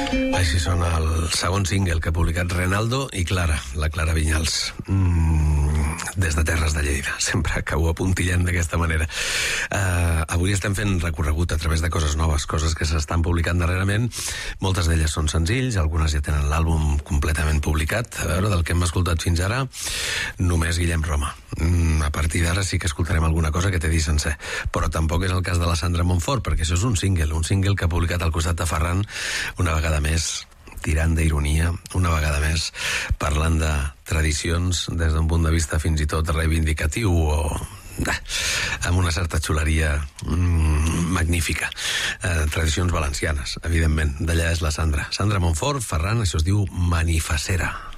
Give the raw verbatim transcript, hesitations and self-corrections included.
Així sona el segon single que ha publicat Renaldo i Clara, la Clara Vinyals, mm, des de Terres de Lleida, sempre que ho apuntillem d'aquesta manera. Uh, avui estem fent recorregut a través de coses noves, coses que s'estan publicant darrerament. Moltes d'elles són senzills, algunes ja tenen l'àlbum completament publicat. A veure, del que hem escoltat fins ara, només Guillem Roma. Mm, a partir d'ara sí que escoltarem alguna cosa que té dit sencer, però tampoc és el cas de la Sandra Montfort, perquè això és un single, un single que ha publicat al costat de Ferran, una vegada més tirant d'ironia, una vegada més parlant de tradicions des d'un punt de vista fins i tot reivindicatiu o eh, amb una certa xuleria mm, magnífica. Eh, tradicions valencianes, evidentment. D'allà és la Sandra. Sandra Montfort, Ferran, això es diu Manifacera.